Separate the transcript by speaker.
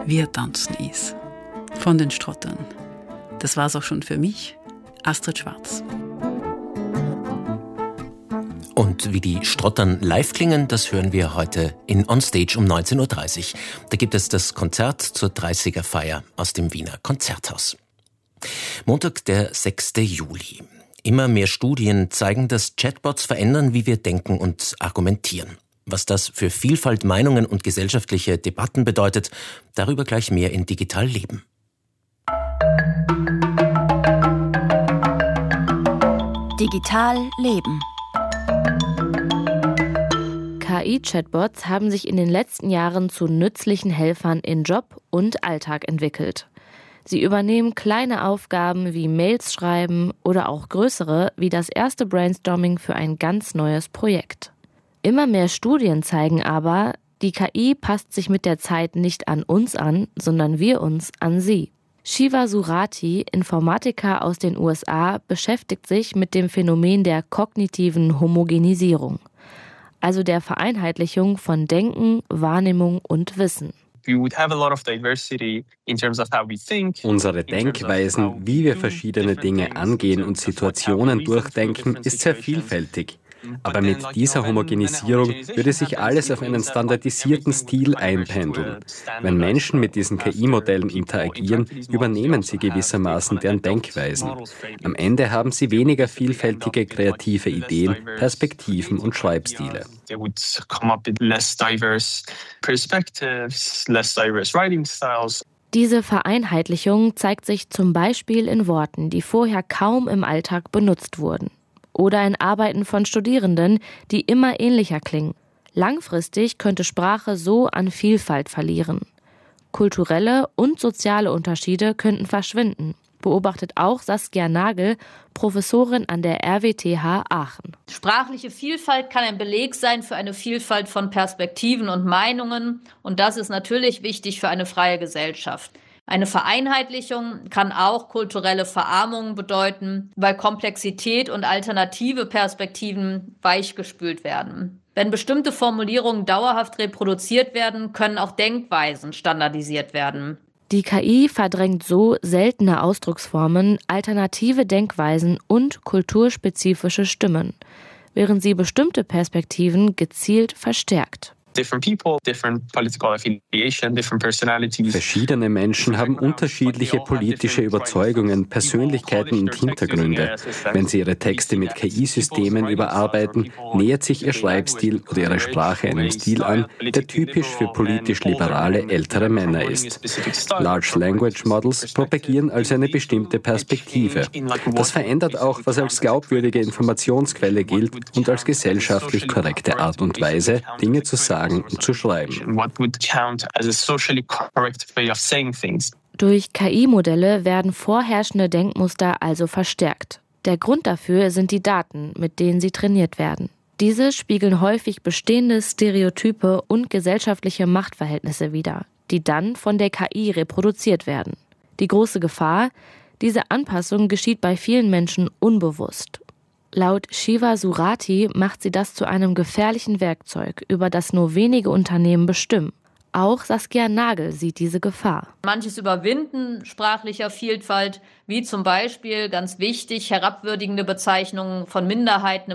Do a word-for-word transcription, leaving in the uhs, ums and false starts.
Speaker 1: Wir tanzen is. Von den Strottern. Das war's auch schon für mich, Astrid Schwarz.
Speaker 2: Und wie die Strottern live klingen, das hören wir heute in On Stage um neunzehn Uhr dreißig. Da gibt es das Konzert zur dreißiger-Feier aus dem Wiener Konzerthaus. Montag, der sechster Juli. Immer mehr Studien zeigen, dass Chatbots verändern, wie wir denken und argumentieren. Was das für Vielfalt, Meinungen und gesellschaftliche Debatten bedeutet, darüber gleich mehr in Digital Leben.
Speaker 3: Digital Leben.
Speaker 4: K I-Chatbots haben sich in den letzten Jahren zu nützlichen Helfern in Job und Alltag entwickelt. Sie übernehmen kleine Aufgaben wie Mails schreiben oder auch größere, wie das erste Brainstorming für ein ganz neues Projekt. Immer mehr Studien zeigen aber, die K I passt sich mit der Zeit nicht an uns an, sondern wir uns an sie. Shiva Surati, Informatiker aus den U S A, beschäftigt sich mit dem Phänomen der kognitiven Homogenisierung, also der Vereinheitlichung von Denken, Wahrnehmung und Wissen.
Speaker 5: Unsere Denkweisen, wie wir verschiedene Dinge angehen und Situationen durchdenken, ist sehr vielfältig. Aber mit dieser Homogenisierung würde sich alles auf einen standardisierten Stil einpendeln. Wenn Menschen mit diesen K I-Modellen interagieren, übernehmen sie gewissermaßen deren Denkweisen. Am Ende haben sie weniger vielfältige kreative Ideen, Perspektiven und Schreibstile.
Speaker 4: Diese Vereinheitlichung zeigt sich zum Beispiel in Worten, die vorher kaum im Alltag benutzt wurden. Oder in Arbeiten von Studierenden, die immer ähnlicher klingen. Langfristig könnte Sprache so an Vielfalt verlieren. Kulturelle und soziale Unterschiede könnten verschwinden, beobachtet auch Saskia Nagel, Professorin an der R W T H Aachen.
Speaker 6: Sprachliche Vielfalt kann ein Beleg sein für eine Vielfalt von Perspektiven und Meinungen. Und das ist natürlich wichtig für eine freie Gesellschaft. Eine Vereinheitlichung kann auch kulturelle Verarmung bedeuten, weil Komplexität und alternative Perspektiven weichgespült werden. Wenn bestimmte Formulierungen dauerhaft reproduziert werden, können auch Denkweisen standardisiert werden.
Speaker 4: Die K I verdrängt so seltene Ausdrucksformen, alternative Denkweisen und kulturspezifische Stimmen, während sie bestimmte Perspektiven gezielt verstärkt.
Speaker 5: Verschiedene Menschen haben unterschiedliche politische Überzeugungen, Persönlichkeiten und Hintergründe. Wenn sie ihre Texte mit K I-Systemen überarbeiten, nähert sich ihr Schreibstil oder ihre Sprache einem Stil an, der typisch für politisch liberale ältere Männer ist. Large Language Models propagieren also eine bestimmte Perspektive. Das verändert auch, was als glaubwürdige Informationsquelle gilt und als gesellschaftlich korrekte Art und Weise, Dinge zu sagen und zu schreiben.
Speaker 4: Durch K I-Modelle werden vorherrschende Denkmuster also verstärkt. Der Grund dafür sind die Daten, mit denen sie trainiert werden. Diese spiegeln häufig bestehende Stereotype und gesellschaftliche Machtverhältnisse wider, die dann von der K I reproduziert werden. Die große Gefahr: diese Anpassung geschieht bei vielen Menschen unbewusst. Laut Shiva Surati macht sie das zu einem gefährlichen Werkzeug, über das nur wenige Unternehmen bestimmen. Auch Saskia Nagel sieht diese Gefahr.
Speaker 6: Manches Überwinden sprachlicher Vielfalt, wie zum Beispiel, ganz wichtig, herabwürdigende Bezeichnungen von Minderheiten